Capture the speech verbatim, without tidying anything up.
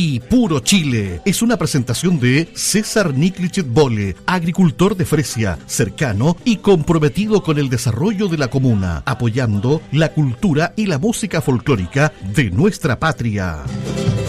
Aquí, puro Chile, es una presentación de César Niklichet Bole, agricultor de Fresia, cercano y comprometido con el desarrollo de la comuna, apoyando la cultura y la música folclórica de nuestra patria.